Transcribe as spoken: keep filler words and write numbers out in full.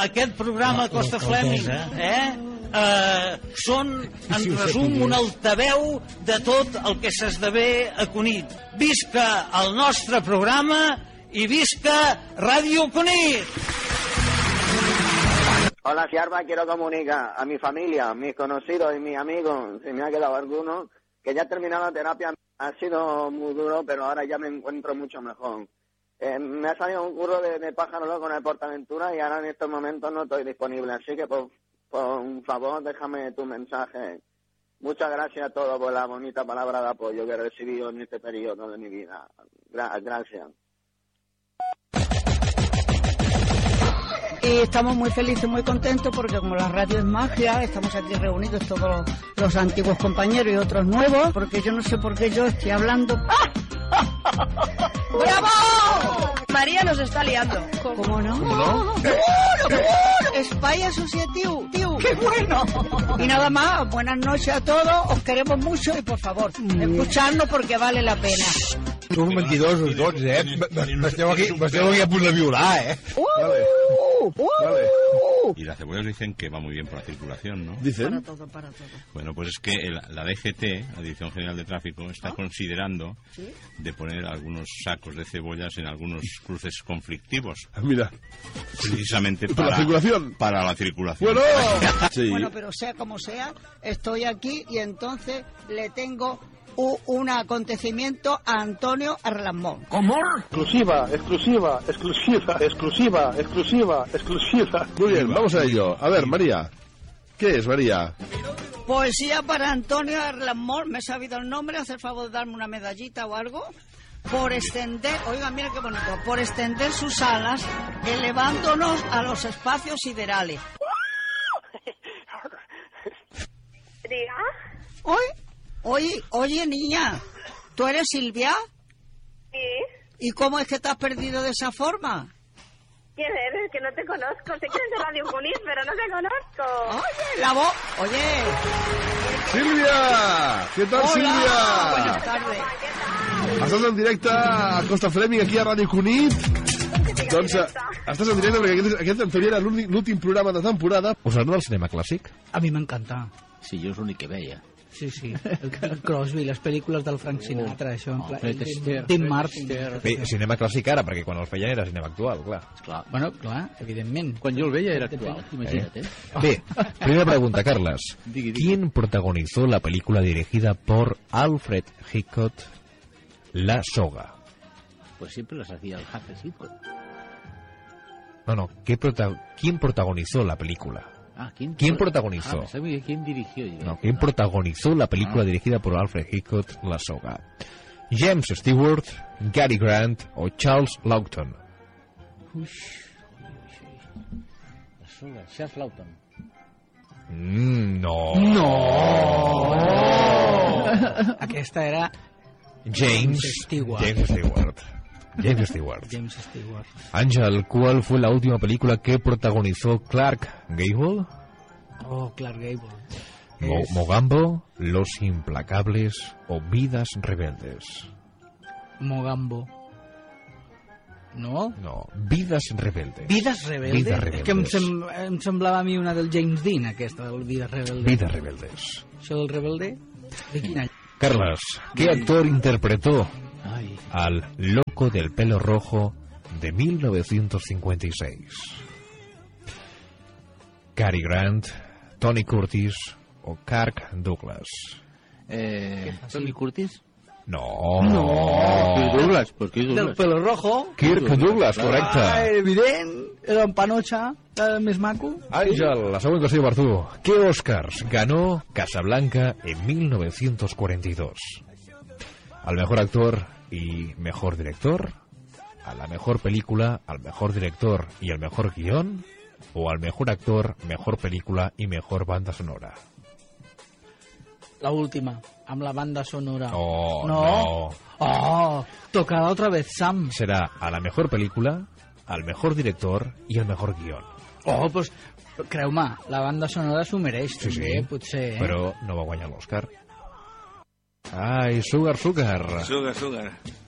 aquest programa no, Costa Fleming, eh? Uh, són, en resum, un altaveu de tot el que s'esdevé a Cunit. Visca el nostre programa i visca Ràdio Cunit! Hola, Sierva, quiero comunicar a mi familia, a mis conocidos y mis amigos, si me ha quedado alguno, que ya he terminado la terapia. Ha sido muy duro, pero ahora ya me encuentro mucho mejor. Eh, me ha salido un curro de, de pájaro loco en el Portaventura y ahora en estos momentos no estoy disponible, así que por, por favor déjame tu mensaje. Muchas gracias a todos por la bonita palabra de apoyo que he recibido en este periodo de mi vida. Gra- gracias. Y estamos muy felices, muy contentos, porque como la radio es magia, estamos aquí reunidos todos los, los antiguos compañeros y otros nuevos, porque yo no sé por qué yo estoy hablando. ¡Bravo! María nos está liando. ¿Cómo no? ¿Cómo no? Espai Associatiu, tío. ¡Qué bueno! Y nada más, buenas noches a todos, os queremos mucho y por favor, escuchadnos porque vale la pena. Sou mentirosos tots, eh? M'esteu aquí, m'esteu aquí a punt de violar, eh? Uh, vale. uh, Vale. Y las cebollas dicen que va muy bien por la circulación, ¿no? ¿Dicen? Para todo, para todo. Bueno, pues es que el- la D G T, la Dirección General de Tráfico, está ¿Ah? considerando ¿Sí? de poner algunos sacos de cebollas en algunos cruces conflictivos, Mira. precisamente ¿Para para la circulación? Para la circulación. Bueno. Sí. Bueno, pero sea como sea, estoy aquí y entonces le tengo u- un acontecimiento a Antonio Arlamón. Exclusiva, exclusiva, exclusiva, exclusiva, exclusiva, exclusiva. Muy bien, vamos a ello. A ver, María. ¿Qué es, María? Poesía para Antonio Arlamón. ¿Me he sabido el nombre? ¿Hacer favor de darme una medallita o algo? Por extender, oiga, mira qué bonito, por extender sus alas, elevándonos a los espacios siderales. ¿Diga? Oye, oye, oye, niña, ¿tú eres Silvia? Sí. ¿Y cómo es que te has perdido de esa forma? ¿Quién eres? Que no te conozco. Sé que eres de Radio Cunit, pero no te conozco. Oye, la voz, oye. Silvia! ¿Qué tal, Hola, Silvia? buenas tardes. Estàs en directe a Costa Fleming, aquí a Ràdio Cunit. Doncs eh, estàs en directe perquè aquest, aquest en teoria era l'últim l'últim programa de temporada. Us agrada el cinema clàssic? A mi m'encanta. Sí, jo és l'únic que veia. Sí, sí. El, el Crosby, les pel·lícules del Frank Sinatra, això. En Oh, pla... Fred Astaire. Tim Martin. Bé, cinema clàssic ara, perquè quan el feien era cinema actual, clar. Clar. Bueno, clar, evidentment. Quan jo el veia era actual, imagina't, eh? Bé, primera pregunta, Carles. Digui, digui. ¿Quién protagonizó la película dirigida por Alfred Hitchcock, La Soga? Pues siempre las hacía el Hacker Hitchcock. No, no, ¿qué prota- ¿quién protagonizó la película? Ah, ¿quién, ¿Quién protagonizó? Ah, pensaba que quién dirigió. Yo. No, ¿quién protagonizó la película Ah. dirigida por Alfred Hitchcock, La Soga? ¿James Stewart, Cary Grant o Charles Laughton? Uy, la soga, Charles Laughton. Mm, no. No! Aquesta era James Stewart. James Stewart. James Stewart. James Stewart. Ángel, ¿cuál fue la última película que protagonizó Clark Gable? Oh, Clark Gable. Mo- Es Mogambo, Los Implacables o Vidas Rebeldes. Mogambo. No? No, Vidas Rebeldes. Vides Rebeldes. Vides És que em, Rebeldes. sem em semblava a mi una del James Dean, aquesta, del Vides Rebeldes. Vidas Rebeldes. Això del Rebelde? De quin any? Carlos, ¿qué actor interpretó Ay, al loco del pelo rojo de mil novecientos cincuenta y seis? Cary Grant, Tony Curtis o Kirk Douglas. eh, Tony Curtis. No. Kirk Douglas, ¿por qué Del Douglas? pelo rojo. Kirk Douglas, correcte. Ah, evident. Era un panocha, el més maco. Ángel, la segunda cosa per tu. ¿Qué Oscars ganó Casablanca en mil novecientos cuarenta y dos? Al mejor actor y mejor director, a la mejor película, al mejor director y al mejor guión, o al mejor actor, mejor película y mejor banda sonora. La última, amb la banda sonora. Oh, no. no. Oh, tocada otra vez, Sam. Será a la mejor película, al mejor director y al mejor guión. Oh, pues, creu-me, la banda sonora s'ho mereix, Sí, també, sí, potser. Eh? però no va guanyar l'Oscar. Ai, Sugar, Sugar. Sugar, sugar.